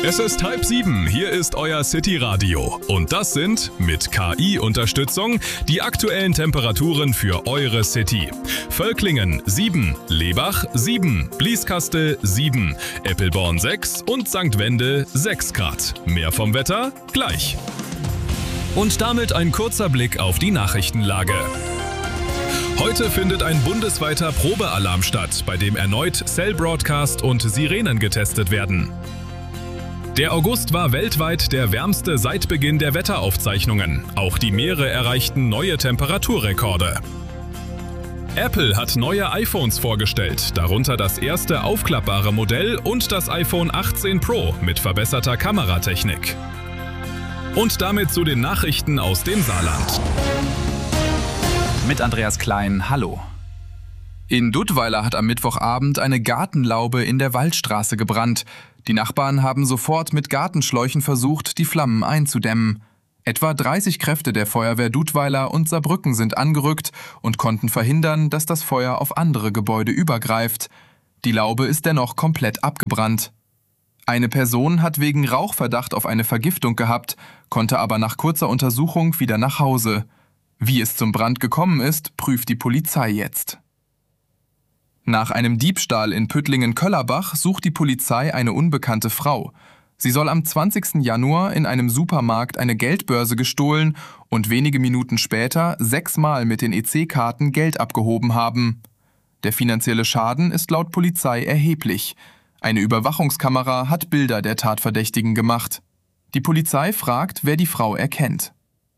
Es ist 6:30, hier ist euer City Radio. Und das sind, mit KI-Unterstützung, die aktuellen Temperaturen für eure City. Völklingen 7, Lebach 7, Blieskastel 7, Eppelborn 6 und St. Wendel 6 Grad. Mehr vom Wetter gleich. Und damit ein kurzer Blick auf die Nachrichtenlage. Heute findet ein bundesweiter Probealarm statt, bei dem erneut Cell Broadcast und Sirenen getestet werden. Der August war weltweit der wärmste seit Beginn der Wetteraufzeichnungen. Auch die Meere erreichten neue Temperaturrekorde. Apple hat neue iPhones vorgestellt, darunter das erste aufklappbare Modell und das iPhone 18 Pro mit verbesserter Kameratechnik. Und damit zu den Nachrichten aus dem Saarland. Mit Andreas Klein, hallo. In Duttweiler hat am Mittwochabend eine Gartenlaube in der Waldstraße gebrannt. Die Nachbarn haben sofort mit Gartenschläuchen versucht, die Flammen einzudämmen. Etwa 30 Kräfte der Feuerwehr Duttweiler und Saarbrücken sind angerückt und konnten verhindern, dass das Feuer auf andere Gebäude übergreift. Die Laube ist dennoch komplett abgebrannt. Eine Person hat wegen Rauchverdacht auf eine Vergiftung gehabt, konnte aber nach kurzer Untersuchung wieder nach Hause. Wie es zum Brand gekommen ist, prüft die Polizei jetzt. Nach einem Diebstahl in Püttlingen-Köllerbach sucht die Polizei eine unbekannte Frau. Sie soll am 20. Januar in einem Supermarkt eine Geldbörse gestohlen und wenige Minuten später 6-mal mit den EC-Karten Geld abgehoben haben. Der finanzielle Schaden ist laut Polizei erheblich. Eine Überwachungskamera hat Bilder der Tatverdächtigen gemacht. Die Polizei fragt, wer die Frau erkennt.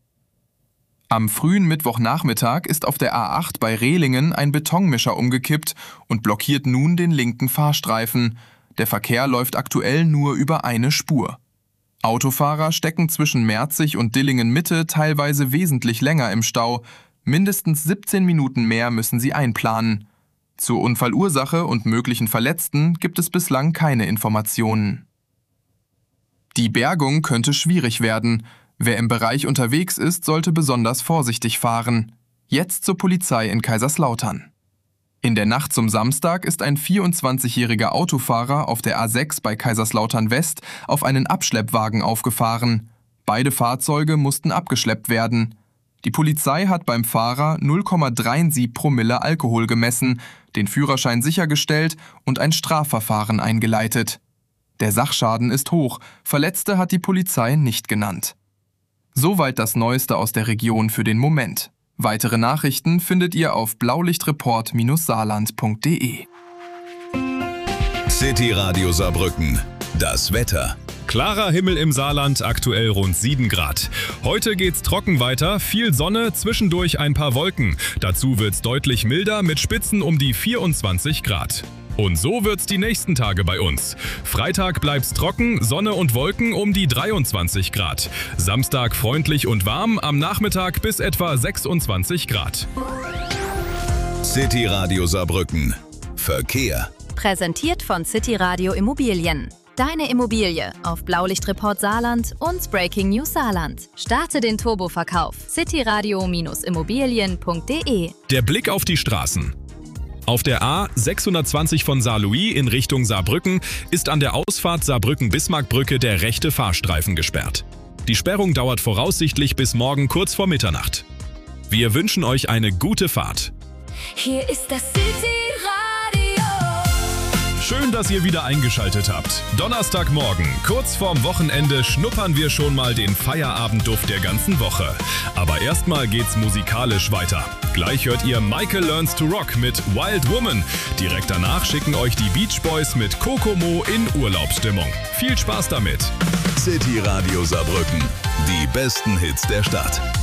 Am frühen Mittwochnachmittag ist auf der A8 bei Rehlingen ein Betonmischer umgekippt und blockiert nun den linken Fahrstreifen. Der Verkehr läuft aktuell nur über eine Spur. Autofahrer stecken zwischen Merzig und Dillingen-Mitte teilweise wesentlich länger im Stau. Mindestens 17 Minuten mehr müssen sie einplanen. Zur Unfallursache und möglichen Verletzten gibt es bislang keine Informationen. Die Bergung könnte schwierig werden. Wer im Bereich unterwegs ist, sollte besonders vorsichtig fahren. Jetzt zur Polizei in Kaiserslautern. In der Nacht zum Samstag ist ein 24-jähriger Autofahrer auf der A6 bei Kaiserslautern West auf einen Abschleppwagen aufgefahren. Beide Fahrzeuge mussten abgeschleppt werden. Die Polizei hat beim Fahrer 0,37 Promille Alkohol gemessen, den Führerschein sichergestellt und ein Strafverfahren eingeleitet. Der Sachschaden ist hoch, Verletzte hat die Polizei nicht genannt. Soweit das Neueste aus der Region für den Moment. Weitere Nachrichten findet ihr auf blaulichtreport-saarland.de. City Radio Saarbrücken. Das Wetter. Klarer Himmel im Saarland, aktuell rund 7 Grad. Heute geht's trocken weiter, viel Sonne, zwischendurch ein paar Wolken. Dazu wird's deutlich milder mit Spitzen um die 24 Grad. Und so wird's die nächsten Tage bei uns. Freitag bleibt's trocken, Sonne und Wolken um die 23 Grad. Samstag freundlich und warm, am Nachmittag bis etwa 26 Grad. City Radio Saarbrücken. Verkehr. Präsentiert von City Radio Immobilien. Deine Immobilie auf Blaulichtreport Saarland und Breaking News Saarland. Starte den Turboverkauf. cityradio-immobilien.de. Der Blick auf die Straßen. Auf der A620 von Saarlouis in Richtung Saarbrücken ist an der Ausfahrt Saarbrücken-Bismarckbrücke der rechte Fahrstreifen gesperrt. Die Sperrung dauert voraussichtlich bis morgen kurz vor Mitternacht. Wir wünschen euch eine gute Fahrt. Hier ist das City Radio. Schön, dass ihr wieder eingeschaltet habt. Donnerstagmorgen, kurz vorm Wochenende, schnuppern wir schon mal den Feierabendduft der ganzen Woche. Aber erstmal geht's musikalisch weiter. Gleich hört ihr Michael Learns to Rock mit Wild Woman. Direkt danach schicken euch die Beach Boys mit Kokomo in Urlaubsstimmung. Viel Spaß damit! City Radio Saarbrücken. Die besten Hits der Stadt.